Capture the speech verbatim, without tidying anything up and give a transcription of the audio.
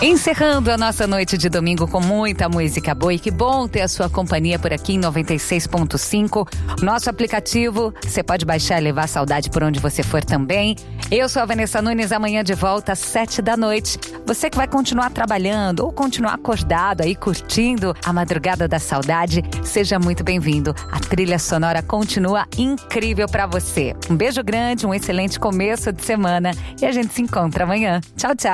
Encerrando a nossa noite de domingo com muita música boa, e que bom ter a sua companhia por aqui em noventa e seis ponto cinco. Nosso aplicativo, você pode baixar e levar saudade por onde você for também. Eu sou a Vanessa Nunes, amanhã de volta às sete da noite. Você que vai continuar trabalhando ou continuar acordado aí curtindo a madrugada da saudade, seja muito bem-vindo. A trilha sonora continua incrível pra você. Um beijo grande, um excelente começo de semana e a gente se encontra amanhã. Tchau, tchau.